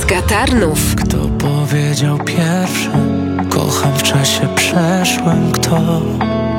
Agnieszka Tarnów. Kto powiedział pierwszy? Kocham w czasie przeszłym. Kto?